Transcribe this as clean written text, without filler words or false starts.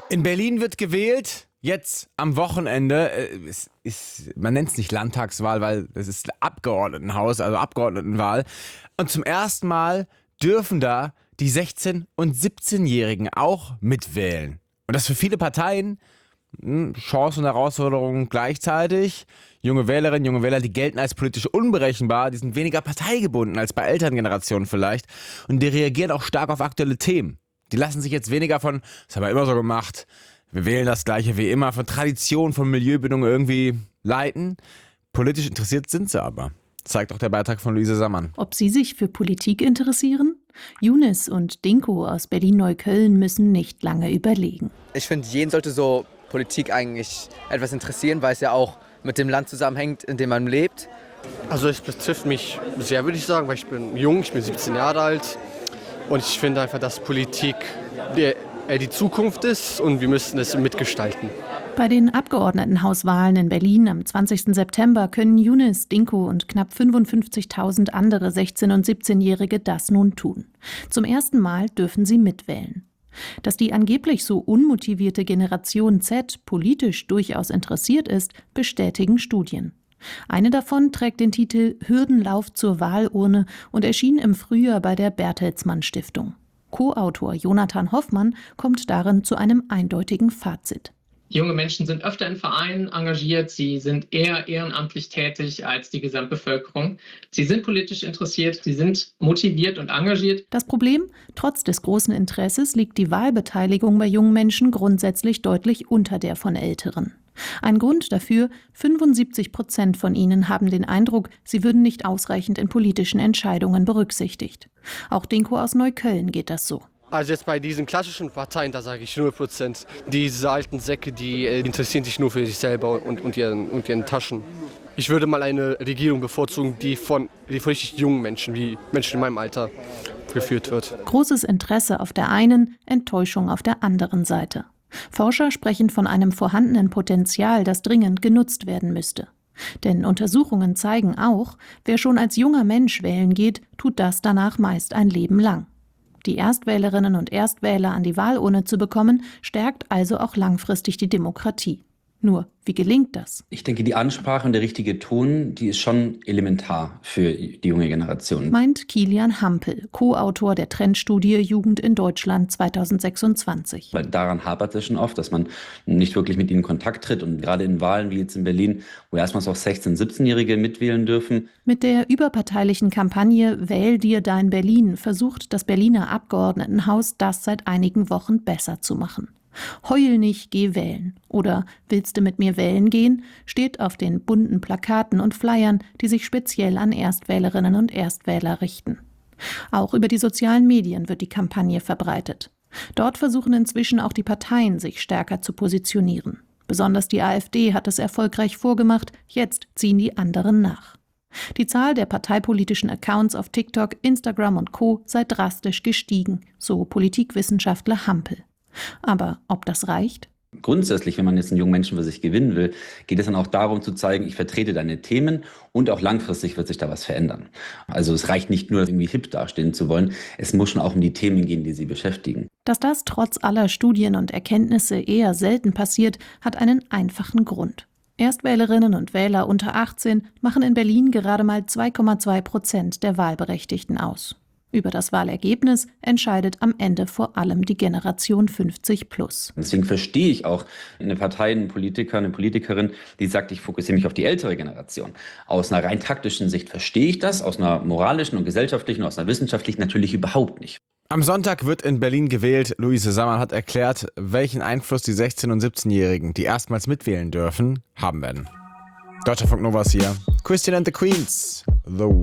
In Berlin wird gewählt, jetzt am Wochenende. Man nennt es nicht Landtagswahl, weil es ist Abgeordnetenhaus, also Abgeordnetenwahl. Und zum ersten Mal dürfen da die 16- und 17-Jährigen auch mitwählen. Und das für viele Parteien Chance und Herausforderung gleichzeitig. Junge Wählerinnen, junge Wähler, die gelten als politisch unberechenbar, die sind weniger parteigebunden als bei älteren Generationen vielleicht. Und die reagieren auch stark auf aktuelle Themen. Die lassen sich jetzt weniger von, das haben wir immer so gemacht, wir wählen das Gleiche wie immer, von Tradition, von Milieubildung irgendwie leiten. Politisch interessiert sind sie aber. Zeigt auch der Beitrag von Luise Sammann. Ob sie sich für Politik interessieren? Younes und Dinko aus Berlin-Neukölln müssen nicht lange überlegen. Ich finde, jeden sollte so Politik eigentlich etwas interessieren, weil es ja auch mit dem Land zusammenhängt, in dem man lebt. Also es betrifft mich sehr, würde ich sagen, weil ich bin jung, ich bin 17 Jahre alt und ich finde einfach, dass Politik die Zukunft ist und wir müssen es mitgestalten. Bei den Abgeordnetenhauswahlen in Berlin am 20. September können Younes, Dinko und knapp 55.000 andere 16- und 17-Jährige das nun tun. Zum ersten Mal dürfen sie mitwählen. Dass die angeblich so unmotivierte Generation Z politisch durchaus interessiert ist, bestätigen Studien. Eine davon trägt den Titel Hürdenlauf zur Wahlurne und erschien im Frühjahr bei der Bertelsmann Stiftung. Co-Autor Jonathan Hoffmann kommt darin zu einem eindeutigen Fazit. Junge Menschen sind öfter in Vereinen engagiert, sie sind eher ehrenamtlich tätig als die Gesamtbevölkerung. Sie sind politisch interessiert, sie sind motiviert und engagiert. Das Problem? Trotz des großen Interesses liegt die Wahlbeteiligung bei jungen Menschen grundsätzlich deutlich unter der von Älteren. Ein Grund dafür: 75% von ihnen haben den Eindruck, sie würden nicht ausreichend in politischen Entscheidungen berücksichtigt. Auch Dinko aus Neukölln geht das so. Also jetzt bei diesen klassischen Parteien, da sage ich 0%. Diese alten Säcke, die interessieren sich nur für sich selber und ihren Taschen. Ich würde mal eine Regierung bevorzugen, die von richtig jungen Menschen, wie Menschen in meinem Alter, geführt wird. Großes Interesse auf der einen, Enttäuschung auf der anderen Seite. Forscher sprechen von einem vorhandenen Potenzial, das dringend genutzt werden müsste. Denn Untersuchungen zeigen auch, wer schon als junger Mensch wählen geht, tut das danach meist ein Leben lang. Die Erstwählerinnen und Erstwähler an die Wahlurne zu bekommen, stärkt also auch langfristig die Demokratie. Nur, wie gelingt das? Ich denke, die Ansprache und der richtige Ton, die ist schon elementar für die junge Generation. Meint Kilian Hampel, Co-Autor der Trendstudie Jugend in Deutschland 2026. Weil daran hapert es schon oft, dass man nicht wirklich mit ihnen in Kontakt tritt. Und gerade in Wahlen wie jetzt in Berlin, wo erstmals auch 16-, 17-Jährige mitwählen dürfen. Mit der überparteilichen Kampagne Wähl dir dein Berlin versucht das Berliner Abgeordnetenhaus, das seit einigen Wochen besser zu machen. Heul nicht, geh wählen. Oder willst du mit mir wählen gehen? Steht auf den bunten Plakaten und Flyern, die sich speziell an Erstwählerinnen und Erstwähler richten. Auch über die sozialen Medien wird die Kampagne verbreitet. Dort versuchen inzwischen auch die Parteien, sich stärker zu positionieren. Besonders die AfD hat es erfolgreich vorgemacht, jetzt ziehen die anderen nach. Die Zahl der parteipolitischen Accounts auf TikTok, Instagram und Co. sei drastisch gestiegen, so Politikwissenschaftler Hampel. Aber ob das reicht? Grundsätzlich, wenn man jetzt einen jungen Menschen für sich gewinnen will, geht es dann auch darum zu zeigen, ich vertrete deine Themen und auch langfristig wird sich da was verändern. Also es reicht nicht nur, irgendwie hip dastehen zu wollen, es muss schon auch um die Themen gehen, die sie beschäftigen. Dass das trotz aller Studien und Erkenntnisse eher selten passiert, hat einen einfachen Grund. Erstwählerinnen und Wähler unter 18 machen in Berlin gerade mal 2,2% der Wahlberechtigten aus. Über das Wahlergebnis entscheidet am Ende vor allem die Generation 50+. Deswegen verstehe ich auch eine Partei, einen Politiker, eine Politikerin, die sagt, ich fokussiere mich auf die ältere Generation. Aus einer rein taktischen Sicht verstehe ich das, aus einer moralischen und gesellschaftlichen, aus einer wissenschaftlichen natürlich überhaupt nicht. Am Sonntag wird in Berlin gewählt. Luise Sammann hat erklärt, welchen Einfluss die 16- und 17-Jährigen, die erstmals mitwählen dürfen, haben werden. Deutscher Funk Nova hier. Christian and the Queens. The